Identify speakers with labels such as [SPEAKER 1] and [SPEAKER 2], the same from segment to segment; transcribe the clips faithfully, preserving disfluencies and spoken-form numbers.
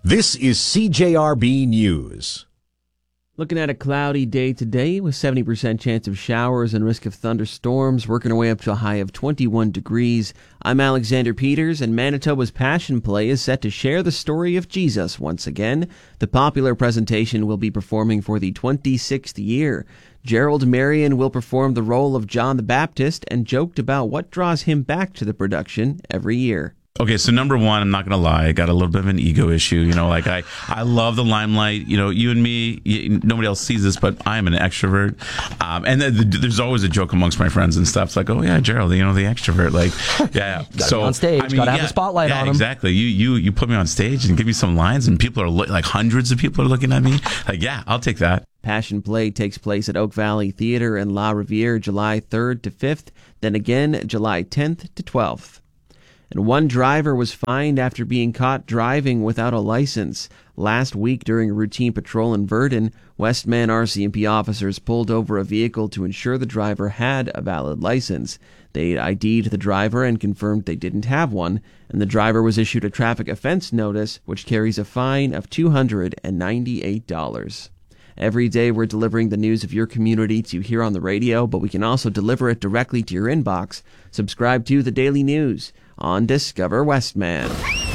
[SPEAKER 1] This is C J R B News.
[SPEAKER 2] Looking at a cloudy day today with seventy percent chance of showers and risk of thunderstorms, working our way up to a high of twenty-one degrees. I'm Alexander Peters, and Manitoba's Passion Play is set to share the story of Jesus once again. The popular presentation will be performing for the twenty-sixth year. Gerald Marion will perform the role of John the Baptist and joked about what draws him back to the production every year.
[SPEAKER 3] Okay, so number one, I'm not going to lie, I got a little bit of an ego issue. You know, like I, I love the limelight. You know, you and me, you, nobody else sees this, but I'm an extrovert. Um, and the, the, there's always a joke amongst my friends and stuff. It's like, oh, yeah, Gerald, you know, the extrovert. Like, yeah.
[SPEAKER 4] Gotta
[SPEAKER 3] so
[SPEAKER 4] be on stage,
[SPEAKER 3] I mean,
[SPEAKER 4] gotta
[SPEAKER 3] yeah,
[SPEAKER 4] have the spotlight
[SPEAKER 3] yeah,
[SPEAKER 4] on him.
[SPEAKER 3] Exactly. You, you, you put me on stage and give me some lines, and people are lo- like hundreds of people are looking at me. Like, yeah, I'll take that.
[SPEAKER 2] Passion Play takes place at Oak Valley Theatre in La Riviere July third to fifth, then again July tenth to twelfth. And one driver was fined after being caught driving without a license. Last week during a routine patrol in Verdun, Westman R C M P officers pulled over a vehicle to ensure the driver had a valid license. They I D'd the driver and confirmed they didn't have one, and the driver was issued a traffic offense notice, which carries a fine of two hundred ninety-eight dollars. Every day we're delivering the news of your community to you here on the radio, but we can also deliver it directly to your inbox. Subscribe to the Daily News on Discover Westman.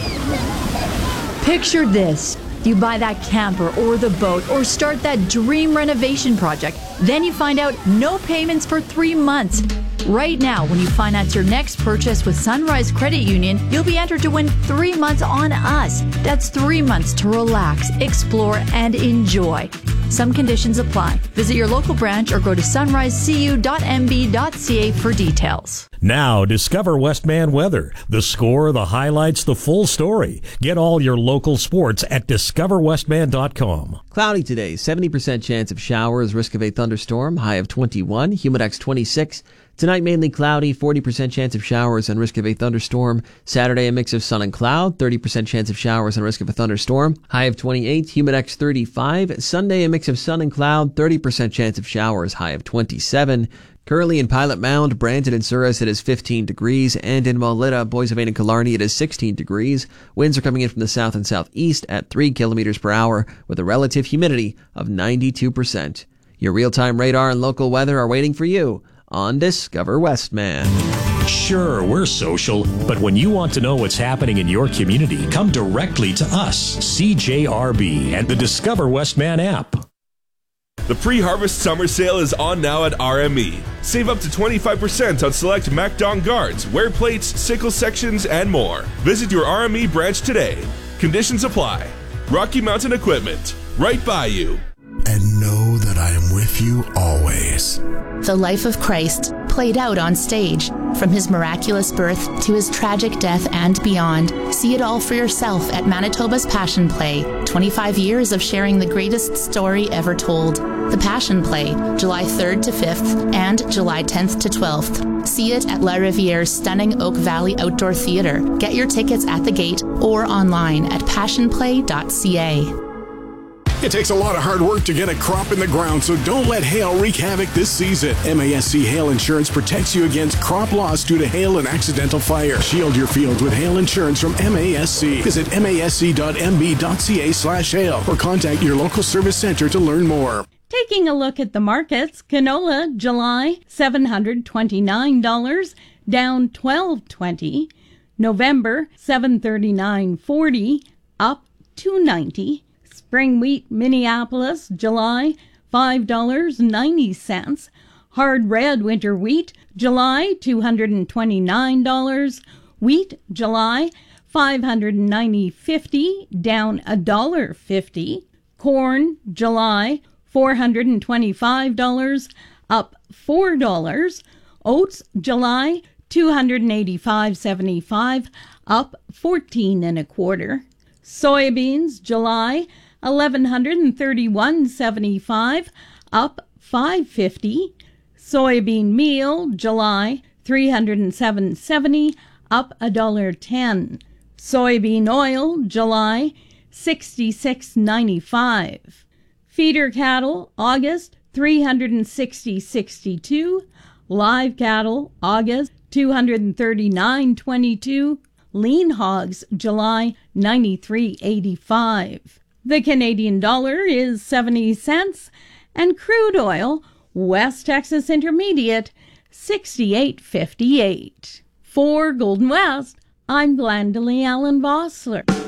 [SPEAKER 5] Picture this. You buy that camper or the boat or start that dream renovation project. Then you find out no payments for three months. Right now, when you finance your next purchase with Sunrise Credit Union, you'll be entered to win three months on us. That's three months to relax, explore, and enjoy. Some conditions apply. Visit your local branch or go to sunrise c u dot m b dot c a for details.
[SPEAKER 6] Now, discover Westman weather. The score, the highlights, the full story. Get all your local sports at discover westman dot com.
[SPEAKER 2] Cloudy today, seventy percent chance of showers, risk of a thunderstorm, high of twenty-one, humidex twenty-six. Tonight, mainly cloudy, forty percent chance of showers and risk of a thunderstorm. Saturday, a mix of sun and cloud, thirty percent chance of showers and risk of a thunderstorm, high of twenty-eight, humidex thirty-five. Sunday, a mix of sun and cloud, thirty percent chance of showers, high of twenty-seven. Currently in Pilot Mound, Brandon and Souris, it is fifteen degrees, and in Maulita, Boissevain and Killarney, it is sixteen degrees. Winds are coming in from the south and southeast at three kilometers per hour with a relative humidity of ninety-two percent. Your real-time radar and local weather are waiting for you on Discover Westman.
[SPEAKER 6] Sure, we're social, but when you want to know what's happening in your community, come directly to us, C J R B, and the Discover Westman app.
[SPEAKER 7] The pre-harvest summer sale is on now at R M E. Save up to twenty-five percent on select MacDon guards, wear plates, sickle sections, and more. Visit your R M E branch today. Conditions apply. Rocky Mountain Equipment, right by you.
[SPEAKER 8] And know that I am with you always.
[SPEAKER 9] The life of Christ played out on stage, from his miraculous birth to his tragic death and beyond. See it all for yourself at Manitoba's Passion Play. twenty-five years of sharing the greatest story ever told. The Passion Play, July third to fifth and July tenth to twelfth. See it at La Riviere's stunning Oak Valley Outdoor Theatre. Get your tickets at the gate or online at passion play dot c a.
[SPEAKER 8] It takes a lot of hard work to get a crop in the ground, so don't let hail wreak havoc this season. M A S C Hail Insurance protects you against crop loss due to hail and accidental fire. Shield your fields with hail insurance from M A S C. Visit m a s c dot m b dot c a slash hail or contact your local service center to learn more.
[SPEAKER 10] Taking a look at the markets, canola July seven hundred twenty-nine dollars, down twelve twenty. November seven thirty-nine forty, up two ninety. Spring wheat Minneapolis July five dollars and ninety cents. Hard red winter wheat July two hundred twenty-nine dollars. Wheat July five hundred ninety fifty, down a dollar fifty. Corn July four hundred twenty-five dollars, up four dollars. Oats July two hundred eighty-five seventy-five, up fourteen and a quarter. Soybeans July eleven thirty-one seventy-five, up five fifty. Soybean meal July three hundred seven seventy, up a dollar ten. Soybean oil July sixty-six ninety-five. Feeder cattle August three hundred sixty sixty-two. Live cattle August two hundred thirty-nine twenty-two. lean hogs July ninety-three eighty-five. The Canadian dollar is seventy cents, and crude oil West Texas Intermediate sixty-eight fifty-eight. For Golden West, I'm Glendalee Allen Vossler.